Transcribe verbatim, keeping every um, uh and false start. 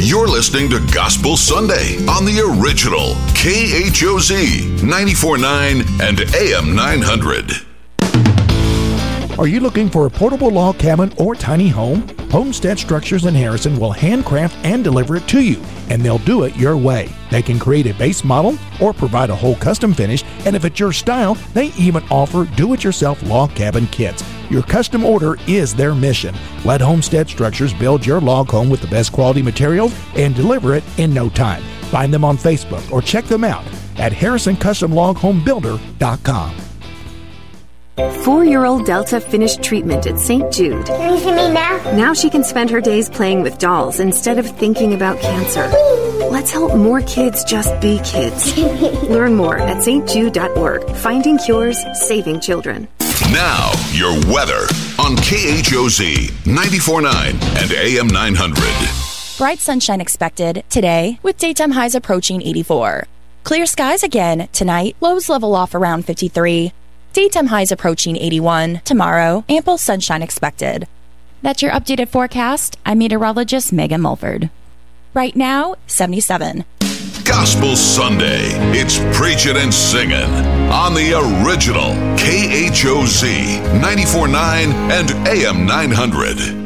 You're listening to Gospel Sunday on the original K H O Z ninety-four point nine and A M nine hundred. Are you looking for a portable log cabin or tiny home? Homestead Structures in Harrison will handcraft and deliver it to you, and they'll do it your way. They can create a base model or provide a whole custom finish, and if it's your style, they even offer do-it-yourself log cabin kits. Your custom order is their mission. Let Homestead Structures build your log home with the best quality materials and deliver it in no time. Find them on Facebook or check them out at harrison custom log home builder dot com. Four-year-old Delta finished treatment at Saint Jude. Can you see me now? Now she can spend her days playing with dolls instead of thinking about cancer. Let's help more kids just be kids. Learn more at s t jude dot org. Finding cures, saving children. Now, your weather on K H O Z ninety-four point nine and A M nine hundred. Bright sunshine expected today with daytime highs approaching eighty-four. Clear skies again tonight, lows level off around fifty-three. Daytime highs approaching eighty-one. Tomorrow, ample sunshine expected. That's your updated forecast. I'm meteorologist Megan Mulford. Right now, seventy-seven. Gospel Sunday. It's preaching and singing on the original K H O Z ninety-four point nine and A M nine hundred.